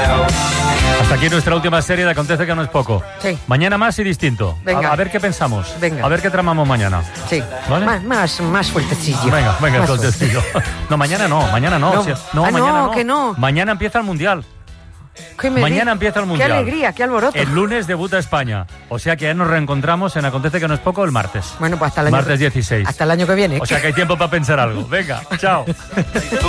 Hasta aquí nuestra última serie de Acontece que no es poco. Sí. Mañana más y distinto. Venga. A ver qué pensamos. Venga. A ver qué tramamos mañana. Sí. ¿Vale? Más fuertecillo. Venga, Más sueltecillo. No, mañana no. No. Mañana no. Que no. Mañana empieza el Mundial. ¿Qué me Mañana di- empieza el Mundial. Qué alegría, qué alboroto. El lunes debuta España. O sea que ya nos reencontramos en Acontece que no es poco el martes. Bueno, pues hasta el año Martes 16. Hasta el año que viene. O sea que hay tiempo para pensar algo. Venga, chao.